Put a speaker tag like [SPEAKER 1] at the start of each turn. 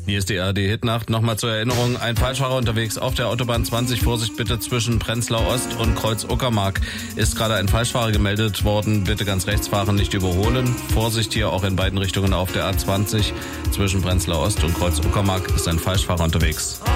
[SPEAKER 1] Hier ist die ARD-Hitnacht. Nochmal zur Erinnerung, ein Falschfahrer unterwegs auf der Autobahn 20. Vorsicht bitte zwischen Prenzlau Ost und Kreuz Uckermark. Ist gerade ein Falschfahrer gemeldet worden. Bitte ganz rechts fahren, nicht überholen. Vorsicht hier auch in beiden Richtungen auf der A20. Zwischen Prenzlau Ost und Kreuz Uckermark ist ein Falschfahrer unterwegs.